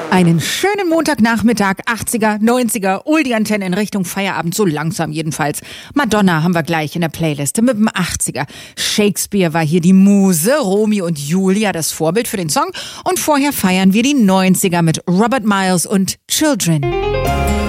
Einen schönen Montagnachmittag, 80er, 90er, Oldie-Antenne in Richtung Feierabend, so langsam jedenfalls. Madonna haben wir gleich in der Playliste mit dem 80er. Shakespeare war hier die Muse, Romeo und Julia das Vorbild für den Song und vorher feiern wir die 90er mit Robert Miles und Children.